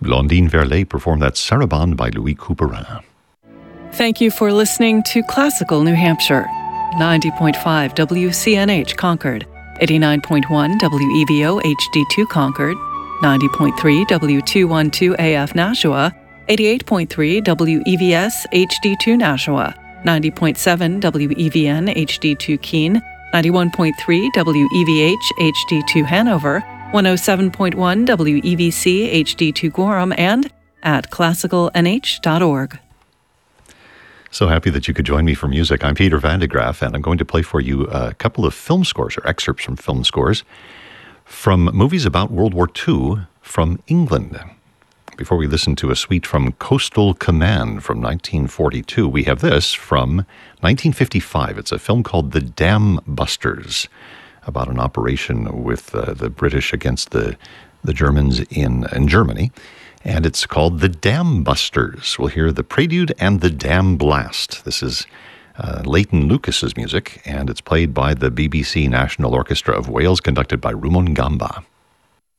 Blondine Verlet performed that Sarabande by Louis Couperin. Thank you for listening to Classical New Hampshire. 90.5 WCNH Concord, 89.1 WEVO HD2 Concord, 90.3 W212 AF Nashua, 88.3 WEVS HD2 Nashua, 90.7 WEVN HD2 Keene, 91.3 WEVH HD2 Hanover, 107.1 WEVC HD2 Gorham, and at classicalnh.org. So happy that you could join me for music. I'm Peter Van de Graaff, and I'm going to play for you a couple of film scores, or excerpts from film scores, from movies about World War II from England. Before we listen to a suite from Coastal Command from 1942, we have this from 1955. It's a film called The Dam Busters, about an operation with the British against the Germans in Germany. And it's called The Dam Busters. We'll hear the prelude and the dam blast. This is Leighton Lucas's music, and it's played by the BBC National Orchestra of Wales, conducted by Rumon Gamba.